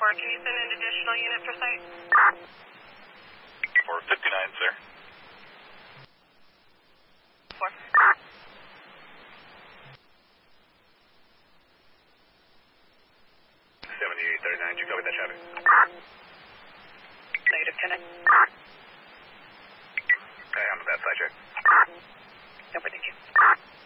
can you send an additional unit for site? For 59, sir. 4. 7839, did you copy that traffic? Negative 10. Okay, I'm on that side check. No, thank you.